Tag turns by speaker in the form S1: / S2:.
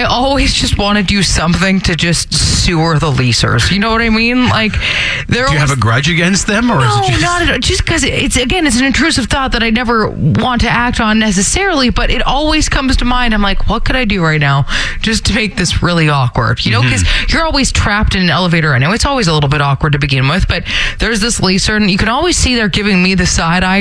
S1: always just want to do something to just sewer the leasers. You know what I mean? Like,
S2: do you have a grudge against them, or
S1: no,
S2: is it just...
S1: not at all. Just because it's an intrusive thought that I never want to act on necessarily, but it always comes to mind. I'm like, what could I do right now just to make this really awkward? You know, because you're always trapped in an elevator. I know it's always a little bit awkward to begin with, but there's this leaser, and you can always see they're giving me the side eye